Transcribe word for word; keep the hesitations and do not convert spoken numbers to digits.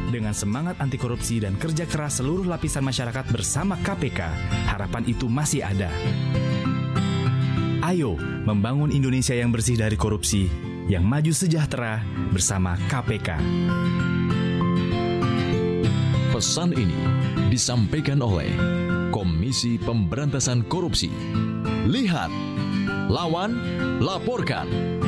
Dengan semangat anti korupsi dan kerja keras seluruh lapisan masyarakat bersama K P K, harapan itu masih ada. Ayo membangun Indonesia yang bersih dari korupsi, yang maju sejahtera bersama K P K. Pesan ini disampaikan oleh Komisi Pemberantasan Korupsi. Lihat, lawan, laporkan.